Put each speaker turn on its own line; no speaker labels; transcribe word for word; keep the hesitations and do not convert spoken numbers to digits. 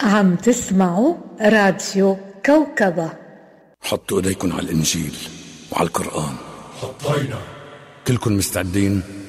عم تسمعوا راديو كوكبة.
حطوا ايديكم على الانجيل وعلى القرآن.
حطينا.
كلكم مستعدين؟